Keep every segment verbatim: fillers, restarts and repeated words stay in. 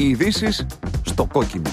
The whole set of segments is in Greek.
Οι ειδήσεις στο κόκκινο.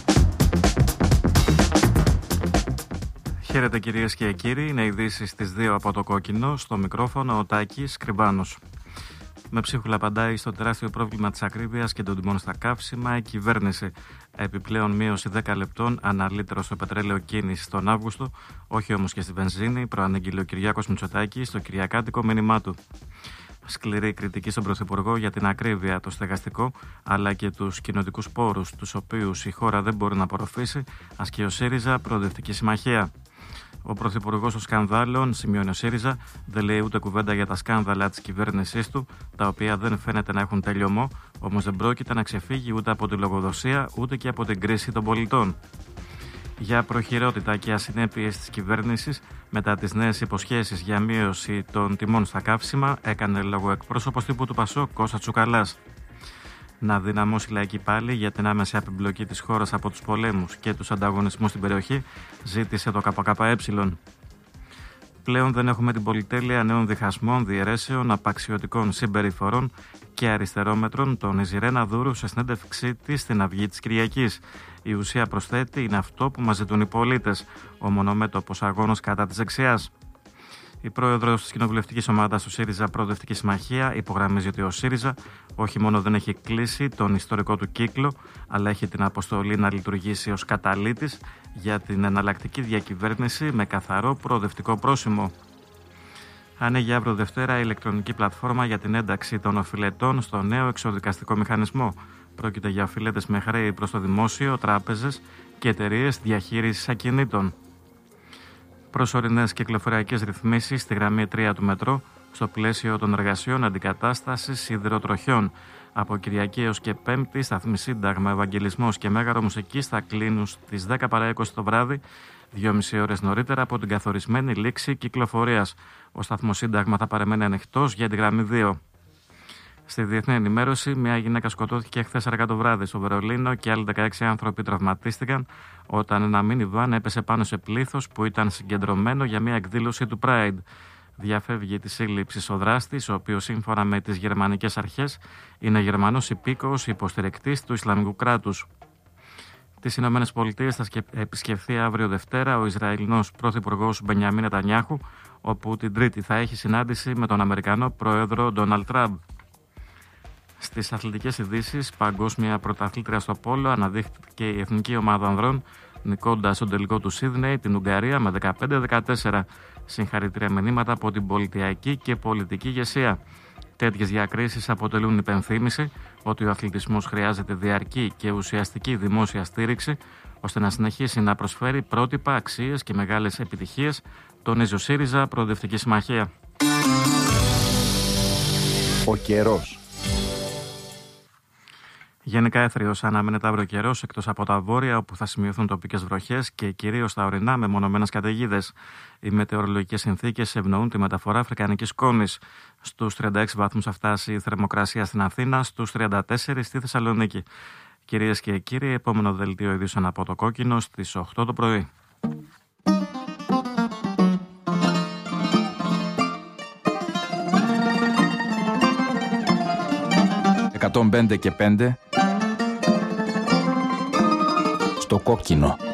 Χαίρετε κυρίες και κύριοι, είναι ειδήσεις στις δύο από το κόκκινο, στο μικρόφωνο ο Τάκης Κρυβάνος. Με ψίχουλα απαντάει στο τεράστιο πρόβλημα της ακρίβειας και των τιμών στα καύσιμα η κυβέρνηση. Επιπλέον μείωση δέκα λεπτών ανά λίτρο στο πετρέλαιο κίνηση τον Αύγουστο, όχι όμως και στη βενζίνη, προανήγγειλε ο Κυριάκος Μητσοτάκης στο κυριακάτικο μήνυμά του. Σκληρή κριτική στον Πρωθυπουργό για την ακρίβεια, το στεγαστικό αλλά και τους κοινοτικούς πόρους, τους οποίους η χώρα δεν μπορεί να απορροφήσει, ασκεί ο ΣΥΡΙΖΑ Προοδευτική Συμμαχία. Ο Πρωθυπουργός των σκανδάλων, σημειώνει ο ΣΥΡΙΖΑ, δεν λέει ούτε κουβέντα για τα σκάνδαλα της κυβέρνησής του, τα οποία δεν φαίνεται να έχουν τελειωμό, όμως δεν πρόκειται να ξεφύγει ούτε από τη λογοδοσία ούτε και από την κρίση των πολιτών. Για προχειρότητα και ασυνέπειες της κυβέρνησης, μετά τις νέες υποσχέσεις για μείωση των τιμών στα καύσιμα, έκανε λόγο εκπρόσωπος τύπου του ΠΑΣΟΚ, Κώστα Τσουκαλάς. Να δυναμώσει λαϊκή πάλι για την άμεση απεμπλοκή της χώρας από τους πολέμους και τους ανταγωνισμούς στην περιοχή, ζήτησε το ΚΚΕ. Πλέον δεν έχουμε την πολυτέλεια νέων διχασμών, διαιρέσεων, απαξιωτικών συμπεριφορών και αριστερόμετρων, τόνιζει η Ρένα Δούρου σε συνέντευξή της στην Αυγή της Κυριακής. Η ουσία, προσθέτει, είναι αυτό που μας ζητούν οι πολίτες, ο μονομέτωπος αγώνος κατά της δεξιάς. Η πρόεδρος της κοινοβουλευτικής ομάδας του ΣΥΡΙΖΑ Προοδευτική Συμμαχία υπογραμμίζει ότι ο ΣΥΡΙΖΑ όχι μόνο δεν έχει κλείσει τον ιστορικό του κύκλο, αλλά έχει την αποστολή να λειτουργήσει ως καταλύτης για την εναλλακτική διακυβέρνηση με καθαρό προοδευτικό πρόσημο. Ανοίγει αύριο Δευτέρα η ηλεκτρονική πλατφόρμα για την ένταξη των οφειλετών στο νέο εξοδικαστικό μηχανισμό. Πρόκειται για οφειλέτες με χρέη προς το δημόσιο, τράπεζες και εταιρείες διαχείρισης ακινήτων. Προσωρινές κυκλοφοριακές ρυθμίσεις στη γραμμή τρία του μετρό στο πλαίσιο των εργασιών αντικατάστασης σιδηροτροχιών. Από Κυριακή έως και Πέμπτη, σταθμοί Σύνταγμα, Ευαγγελισμός και Μέγαρο Μουσικής θα κλείνουν στις δέκα παρά είκοσι το βράδυ, δυόμιση ώρες νωρίτερα από την καθορισμένη λήξη κυκλοφορίας. Ο σταθμός Σύνταγμα θα παραμένει ανοιχτός για τη γραμμή δύο. Στη διεθνή ενημέρωση, μια γυναίκα σκοτώθηκε χθες αργά το βράδυ στο Βερολίνο και άλλοι δεκαέξι άνθρωποι τραυματίστηκαν όταν ένα μίνιβαν έπεσε πάνω σε πλήθος που ήταν συγκεντρωμένο για μια εκδήλωση του Pride. Διαφεύγει τη σύλληψη ο δράστης, ο οποίος σύμφωνα με τις γερμανικές αρχές είναι Γερμανός υπήκοος υποστηρικτής του Ισλαμικού κράτους. Τις Ηνωμένες Πολιτείες θα επισκεφθεί αύριο Δευτέρα ο Ισραηλινός Πρωθυπουργός Μπενιαμίν Νετανιάχου, όπου την Τρίτη θα έχει συνάντηση με τον Αμερικανό Πρόεδρο Ντόναλντ Τραμπ. Στις αθλητικές ειδήσεις, παγκόσμια πρωταθλήτρια στο πόλο αναδείχθηκε η εθνική ομάδα ανδρών, νικώντας στον τελικό του Σίδνεϊ την Ουγγαρία με δεκαπέντε δεκατέσσερα. Συγχαρητήρια μηνύματα από την πολιτιακή και πολιτική ηγεσία. Τέτοιες διακρίσεις αποτελούν υπενθύμηση ότι ο αθλητισμός χρειάζεται διαρκή και ουσιαστική δημόσια στήριξη, ώστε να συνεχίσει να προσφέρει πρότυπα, αξίες και μεγάλες επιτυχίες, τονίζει ο ΣΥΡΙΖΑ Προοδευτική Συμμαχία. Ο καιρός. Γενικά έθριος αναμένεται αύριο καιρός, εκτός από τα βόρεια, όπου θα σημειωθούν τοπικές βροχές και κυρίως τα ορεινά με μονομένες καταιγίδες. Οι μετεωρολογικές συνθήκες ευνοούν τη μεταφορά αφρικανικής σκόνης. Στους τριάντα έξι βαθμούς θα φτάσει η θερμοκρασία στην Αθήνα, στους τριάντα τέσσερα στη Θεσσαλονίκη. Κυρίες και κύριοι, επόμενο δελτίο ειδήσεων από το κόκκινο στις οκτώ το πρωί. εκατόν πέντε και πέντε στο κόκκινο.